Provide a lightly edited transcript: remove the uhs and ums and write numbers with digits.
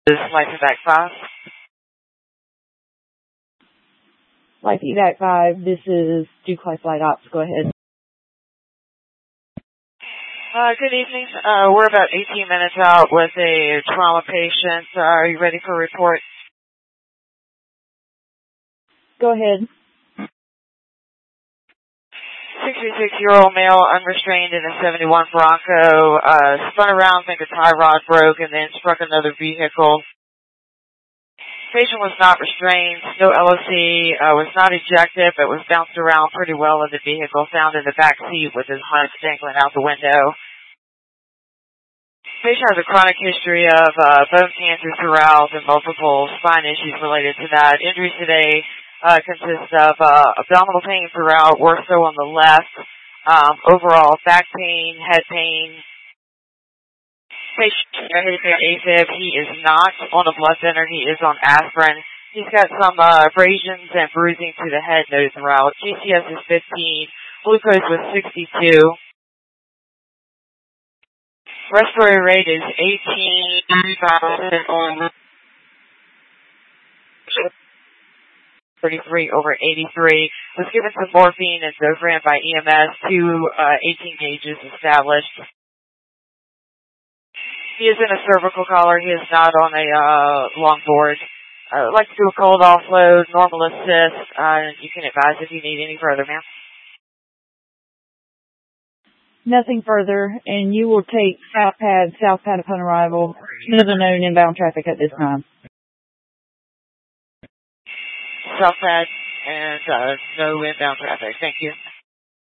This is Life Evac 5. Life Evac 5, this is Duke Life Flight Ops. Go ahead. Good evening. We're about 18 minutes out with a trauma patient. Are you ready for a report? Go ahead. 66-year-old male, unrestrained in a 71 Bronco, spun around, think a tie rod broke, and then struck another vehicle. Patient was not restrained, no LOC, was not ejected, but was bounced around pretty well in the vehicle, found in the back seat with his harness dangling out the window. Patient has a chronic history of bone cancer throughout and multiple spine issues related to that. Injuries today consist of abdominal pain throughout, worse so on the left, overall back pain, head pain. Patient AFib, he is not on a blood thinner, he is on aspirin. He's got some abrasions and bruising to the head, nose, and route. GCS is 15, glucose was 62. Respiratory rate is 18,000 on 33 over 83. Was given some morphine and Zofran by EMS, 18 gauges established. He is in a cervical collar. He is not on a long board. I'd like to do a cold offload, normal assist. You can advise if you need any further, ma'am. Nothing further, and you will take south pad upon arrival. None of the known inbound traffic at this time. South pad and no inbound traffic. Thank you.